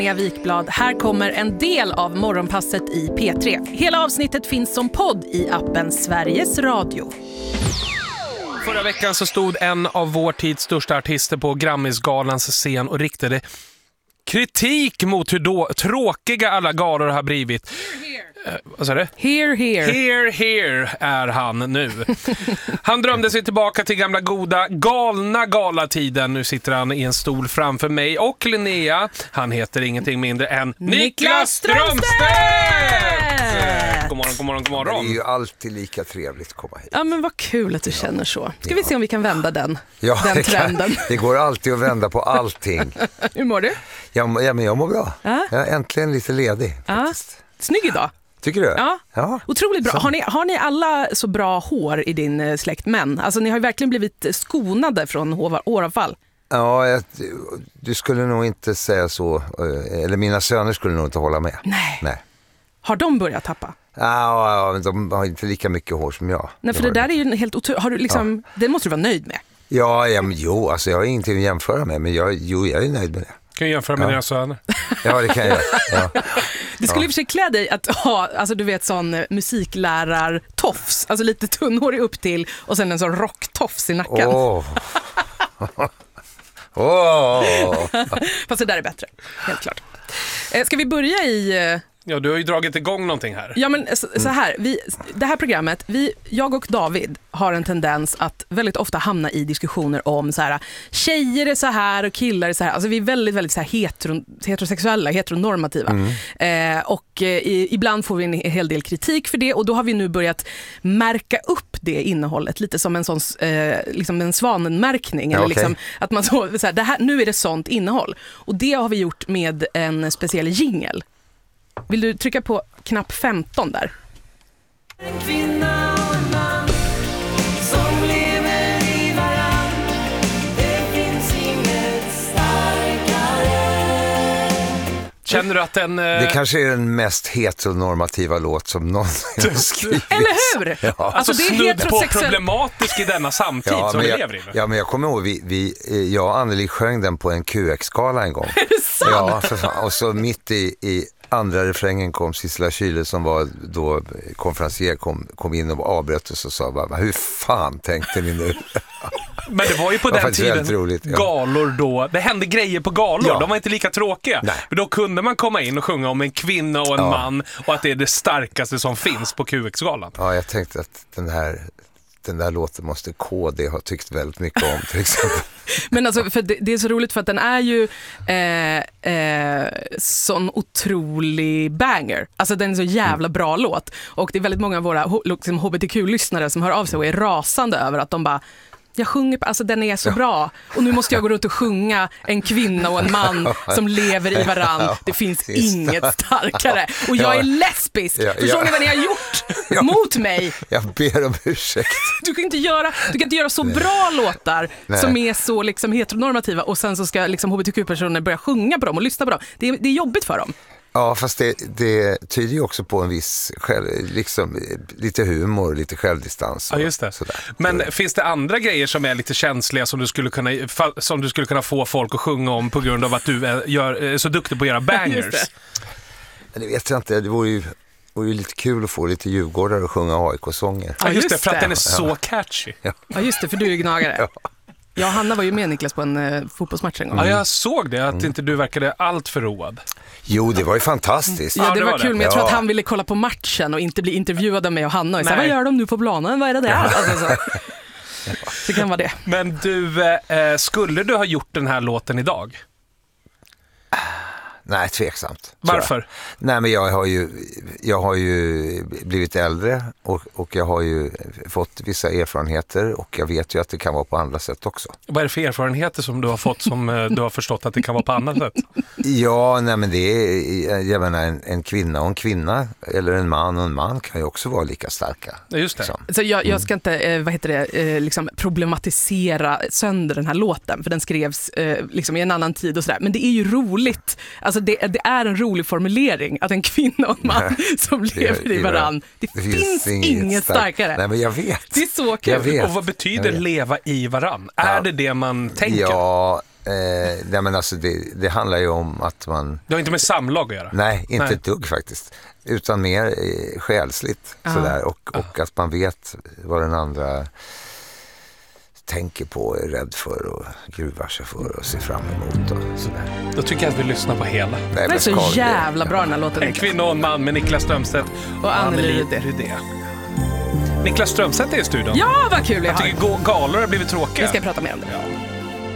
Wikblad. Här kommer en del av morgonpasset i P3. Hela avsnittet finns som podd i appen Sveriges Radio. Förra veckan så stod en av vår tids största artister på Grammisgalans scen och riktade kritik mot hur tråkiga alla galor har blivit. Vad sa du? Here är han nu. Han drömde sig tillbaka till gamla goda galna galatiden. Nu sitter han i en stol framför mig och Linnea. Han heter ingenting mindre än Niklas Strömstedt! God morgon. Det är ju alltid lika trevligt att komma hit. Ja, men vad kul att du känner så. Ska vi se om vi kan vända den trenden. Det går alltid att vända på allting. Hur mår du? Ja, men jag mår bra. Jag är äntligen lite ledig faktiskt. Snygg idag. Tycker du? Ja. Otroligt bra. Har ni alla så bra hår i din släkt, män? Alltså ni har ju verkligen blivit skonade från håravfall. Ja, du skulle nog inte säga så. Eller mina söner skulle nog inte hålla med. Nej. Har de börjat tappa? Ja, de har inte lika mycket hår som jag. Nej, för det där är ju en helt har du liksom, det måste du vara nöjd med. Ja, men alltså jag har ingenting att jämföra med, men jag är nöjd med det. Kan du jämföra med dina söner? Ja, det kan jag. Ja. Du skulle i och för sig klä dig att ha, alltså du vet, sån musiklärartofs, alltså lite tunnhårig upp till och sen en sån rocktofs i nacken. Fast det där är bättre, helt klart. Ska vi börja i... Ja, du har ju dragit igång någonting här. Ja, men så här, det här programmet, jag och David har en tendens att väldigt ofta hamna i diskussioner om så här, tjejer är så här och killar är så här. Alltså vi är väldigt, väldigt så här heterosexuella, heteronormativa. Och ibland får vi en hel del kritik för det, och då har vi nu börjat märka upp det innehållet lite som en sån liksom en svanenmärkning. Eller liksom, att man så här, det här, nu är det sånt innehåll. Och det har vi gjort med en speciell jingle. Vill du trycka på knapp 15 där? En kvinna och en man som lever i varann. Det finns inget starkare. Känner du att den... Det kanske är den mest heteronormativa låt som någonsin har skrivits. Eller hur? Ja. Alltså det är snudd på problematisk i denna samtid som vi lever i. Ja, men jag kommer ihåg, jag och Anneli sjöng den på en QX-skala en gång. Är det sant? Ja, för fan. Och så mitt i andra refrängen kom Sissela Kyle som var då konferencier, kom in och avbröt oss och sa bara, hur fan tänkte ni nu? Men det var ju på den tiden roligt, galor då, det hände grejer på galor, de var inte lika tråkiga. Nej. Men då kunde man komma in och sjunga om en kvinna och en man och att det är det starkaste som finns på QX-galan. Ja, jag tänkte att den där låten måste KD ha tyckt väldigt mycket om, till exempel. Men alltså, för det är så roligt för att den är ju sån otrolig banger. Alltså den är så jävla bra låt. Och det är väldigt många av våra liksom, HBTQ-lyssnare som hör av sig och är rasande över att de bara, jag sjunger, alltså den är så bra. Och nu måste jag gå runt och sjunga en kvinna och en man som lever i varann. Det finns inget starkare. Och jag är lesbisk. Förstår ni vad ni har gjort mot mig? Jag ber om ursäkt. Du kan inte göra så bra låtar som är så liksom heteronormativa och sen så ska liksom HBTQ-personer börja sjunga på dem och lyssna på dem. Det är jobbigt för dem. Ja, fast det tyder ju också på en viss liksom, lite humor, lite självdistans. Ja, just det. Sådär. Men finns det andra grejer som är lite känsliga som du skulle kunna få folk att sjunga om på grund av att du är så duktig på att göra bangers? Det vet jag inte, det vore ju lite kul att få lite djurgårdare att sjunga AIK-sånger. Ja, just det, för att den är så catchy. Ja, just det, för du är gnagare. Ja. Ja, Hanna var ju med Niklas på en fotbollsmatch en gång. Ja, jag såg det, att inte du verkade allt för road. Jo, det var ju fantastiskt. Ja, det var kul, men jag tror att han ville kolla på matchen och inte bli intervjuad av mig och Hanna. Och så, vad gör de nu på planen? Vad är det där? Alltså, så kan vara det. Men du, skulle du ha gjort den här låten idag? Nej, tveksamt. Varför? Nej, men jag har ju blivit äldre och jag har ju fått vissa erfarenheter och jag vet ju att det kan vara på andra sätt också. Vad är det för erfarenheter som du har fått som du har förstått att det kan vara på andra sätt? Ja, nej, men det är, jag menar, en kvinna och en kvinna eller en man och en man kan ju också vara lika starka. Ja, just det. Liksom. Så jag ska inte, liksom problematisera sönder den här låten, för den skrevs liksom i en annan tid och sådär. Men det är ju roligt. Alltså det är en rolig formulering att en kvinna och en man som lever i varann. Det finns inget starkare. Nej, men jag vet. Det är så kul. Och vad betyder leva i varann? Är det man tänker? Ja, men alltså det handlar ju om att man... Det har inte med samlag att göra? Nej, inte ett dugg faktiskt. Utan mer själsligt. Sådär, och att man vet vad den andra tänker på, är rädd för och gruvar sig för och ser fram emot och sådär. Då tycker jag att vi lyssnar på hela. Det är så jävla bra den här låten. En kvinna och en man med Niklas Strömstedt och Anneli Rydé. Niklas Strömstedt är i studion. Ja, vad kul jag har. Jag tycker galor har blivit tråkiga. Vi ska prata mer om det. Ja.